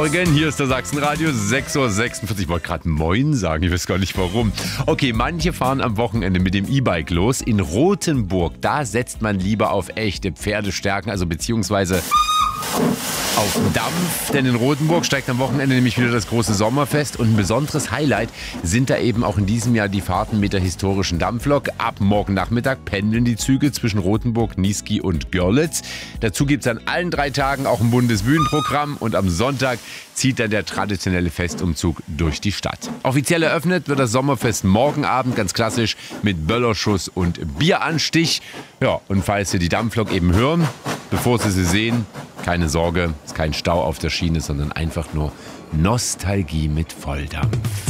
Morgen, hier ist der Sachsenradio, 6:46 Uhr. Ich wollte gerade Moin sagen, ich weiß gar nicht warum. Okay, manche fahren am Wochenende mit dem E-Bike los. In Rothenburg, da setzt man lieber auf echte Pferdestärken, also beziehungsweise auf Dampf, denn in Rothenburg steigt am Wochenende nämlich wieder das große Sommerfest und ein besonderes Highlight sind da eben auch in diesem Jahr die Fahrten mit der historischen Dampflok. Ab morgen Nachmittag pendeln die Züge zwischen Rothenburg, Niesky und Görlitz. Dazu gibt es an allen 3 Tagen auch ein buntes Bühnenprogramm und am Sonntag zieht dann der traditionelle Festumzug durch die Stadt. Offiziell eröffnet wird das Sommerfest morgen Abend, ganz klassisch, mit Böllerschuss und Bieranstich. Ja, und falls Sie die Dampflok eben hören, bevor Sie sie sehen, keine Sorge, ist kein Stau auf der Schiene, sondern einfach nur Nostalgie mit Volldampf.